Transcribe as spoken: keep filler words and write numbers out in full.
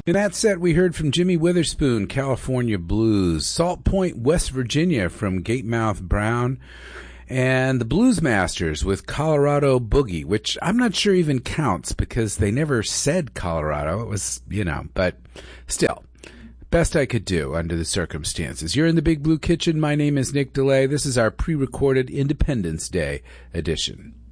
In that set, we heard from Jimmy Witherspoon, California Blues, Salt Point, West Virginia from Gatemouth Brown, and the Blues Masters with Colorado Boogie, which I'm not sure even counts because they never said Colorado. It was, you know, but still, best I could do under the circumstances. You're in the Big Blue Kitchen. My name is Nick DeLay. This is our pre-recorded Independence Day edition.